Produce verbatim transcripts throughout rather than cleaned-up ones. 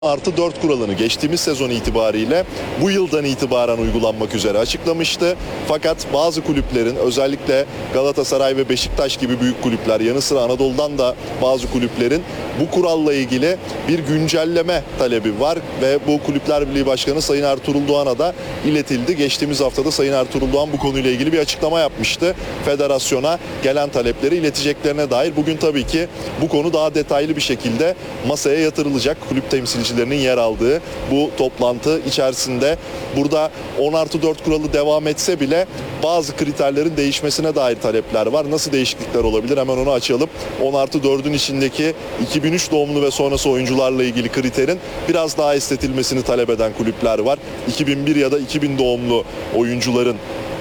artı dört kuralını geçtiğimiz sezon itibariyle bu yıldan itibaren uygulanmak üzere açıklamıştı. Fakat bazı kulüplerin, özellikle Galatasaray ve Beşiktaş gibi büyük kulüpler, yanı sıra Anadolu'dan da bazı kulüplerin bu kuralla ilgili bir güncelleme talebi var ve bu Kulüpler Birliği Başkanı Sayın Ertuğrul Doğan'a da iletildi. Geçtiğimiz haftada Sayın Ertuğrul Doğan bu konuyla ilgili bir açıklama yapmıştı. Federasyona gelen talepleri ileteceklerine dair. Bugün tabii ki bu konu daha detaylı bir şekilde masaya yatırılacak. Kulüp temsilcilerinin yer aldığı bu toplantı içerisinde burada on artı dört kuralı devam etse bile bazı kriterlerin değişmesine dair talepler var. Nasıl değişiklikler olabilir? Hemen onu açalım. on artı dördün içindeki iki bin üç doğumlu ve sonrası oyuncularla ilgili kriterin biraz daha esnetilmesini talep eden kulüpler var. iki bin bir ya da iki bin doğumlu oyuncuların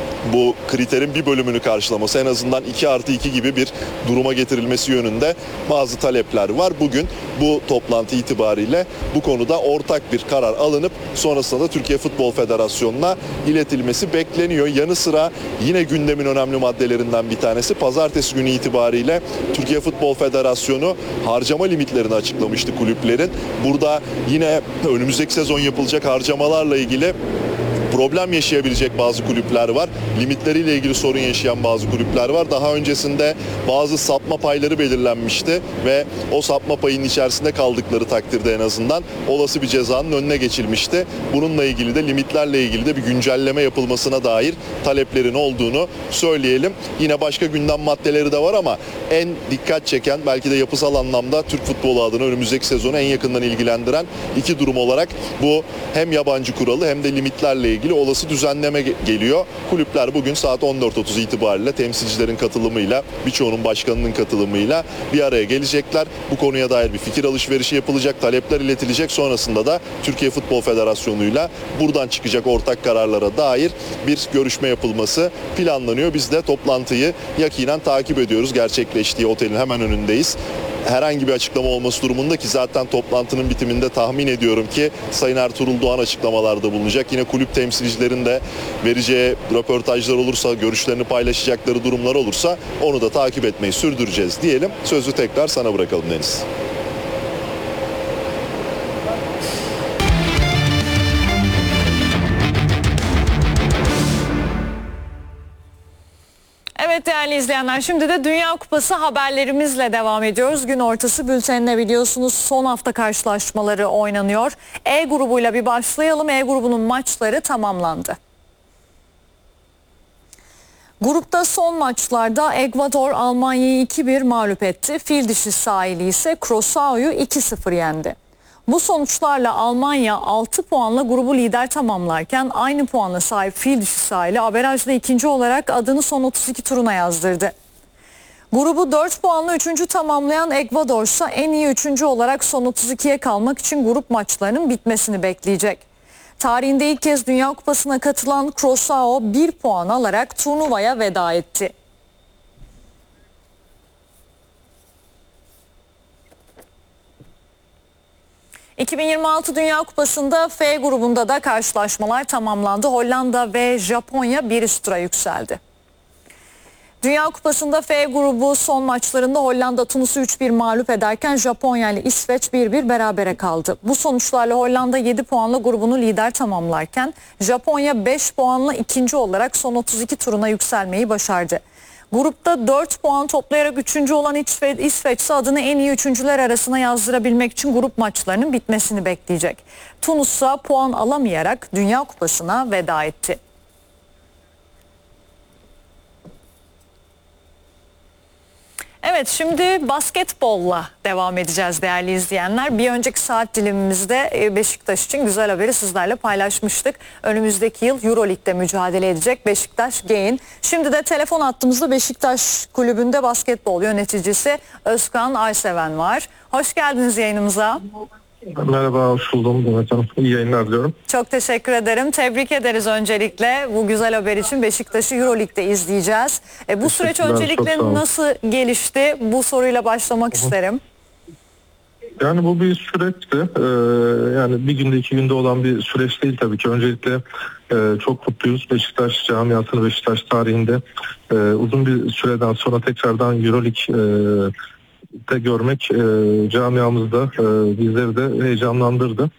bu kriterin bir bölümünü karşılaması, en azından iki artı iki gibi bir duruma getirilmesi yönünde bazı talepler var. Bugün bu toplantı itibariyle bu konuda ortak bir karar alınıp sonrasında da Türkiye Futbol Federasyonu'na iletilmesi bekleniyor. Yanı sıra yine gündemin önemli maddelerinden bir tanesi, pazartesi günü itibariyle Türkiye Futbol Federasyonu harcama limitlerini açıklamıştı kulüplerin. Burada yine önümüzdeki sezon yapılacak harcamalarla ilgili problem yaşayabilecek bazı kulüpler var. Limitleriyle ilgili sorun yaşayan bazı kulüpler var. Daha öncesinde bazı sapma payları belirlenmişti ve o sapma payının içerisinde kaldıkları takdirde en azından olası bir cezanın önüne geçilmişti. Bununla ilgili de, limitlerle ilgili de bir güncelleme yapılmasına dair taleplerin olduğunu söyleyelim. Yine başka gündem maddeleri de var ama en dikkat çeken, belki de yapısal anlamda Türk futbolu adına önümüzdeki sezonu en yakından ilgilendiren iki durum olarak bu hem yabancı kuralı hem de limitlerle ilgili ilgili olası düzenleme geliyor. Kulüpler bugün saat on dört otuz itibariyle temsilcilerin katılımıyla, birçoğunun başkanının katılımıyla bir araya gelecekler. Bu konuya dair bir fikir alışverişi yapılacak, talepler iletilecek. Sonrasında da Türkiye Futbol Federasyonu'yla buradan çıkacak ortak kararlara dair bir görüşme yapılması planlanıyor. Biz de toplantıyı yakinen takip ediyoruz. Gerçekleştiği otelin hemen önündeyiz. Herhangi bir açıklama olması durumunda, ki zaten toplantının bitiminde tahmin ediyorum ki Sayın Ertuğrul Doğan açıklamalarda bulunacak. Yine kulüp temsilcilerin de vereceği röportajlar olursa, görüşlerini paylaşacakları durumlar olursa onu da takip etmeyi sürdüreceğiz diyelim. Sözü tekrar sana bırakalım Deniz. Evet değerli izleyenler, şimdi de Dünya Kupası haberlerimizle devam ediyoruz. Gün ortası bültenine biliyorsunuz son hafta karşılaşmaları oynanıyor. E grubuyla bir başlayalım. E grubunun maçları tamamlandı. Grupta son maçlarda Ekvador Almanya'yı iki bir mağlup etti. Fil dişi sahili ise Curaçao'yu iki sıfır yendi. Bu sonuçlarla Almanya altı puanla grubu lider tamamlarken aynı puanla sahip Fil dişi sahili averajda ikinci olarak adını son otuz iki turuna yazdırdı. Grubu dört puanla üçüncü tamamlayan Ekvador ise en iyi üçüncü olarak son otuz ikiye kalmak için grup maçlarının bitmesini bekleyecek. Tarihinde ilk kez Dünya Kupası'na katılan Curaçao bir puan alarak turnuvaya veda etti. iki bin yirmi altı Dünya Kupası'nda F grubunda da karşılaşmalar tamamlandı. Hollanda ve Japonya bir üst tura yükseldi. Dünya Kupası'nda F grubu son maçlarında Hollanda Tunus'u üç bir mağlup ederken Japonya ile İsveç bir bir berabere kaldı. Bu sonuçlarla Hollanda yedi puanla grubunu lider tamamlarken Japonya beş puanla ikinci olarak son otuz iki turuna yükselmeyi başardı. Grupta dört puan toplayarak üçüncü olan İsveç ise adını en iyi üçüncüler arasına yazdırabilmek için grup maçlarının bitmesini bekleyecek. Tunus ise puan alamayarak Dünya Kupası'na veda etti. Evet, şimdi basketbolla devam edeceğiz değerli izleyenler. Bir önceki saat dilimimizde Beşiktaş için güzel haberi sizlerle paylaşmıştık. Önümüzdeki yıl Euroleague'de mücadele edecek Beşiktaş Gain. Şimdi de telefon attığımızda Beşiktaş Kulübü'nde basketbol yöneticisi Özkan Ayseven var. Hoş geldiniz yayınımıza. Merhaba, hoş buldum Demet Hanım. İyi yayınlar diliyorum. Çok teşekkür ederim. Tebrik ederiz öncelikle. Bu güzel haber için Beşiktaş'ı Euroleague'de izleyeceğiz. E, bu süreç öncelikle nasıl gelişti? Bu soruyla başlamak Hı-hı. isterim. Yani bu bir süreçti. Ee, yani bir günde iki günde olan bir süreç değil tabii ki. Öncelikle e, çok mutluyuz. Beşiktaş camiasını, Beşiktaş tarihinde e, uzun bir süreden sonra tekrardan Euroleague e, de görmek e, camiamızda e, bizleri de heyecanlandırdı.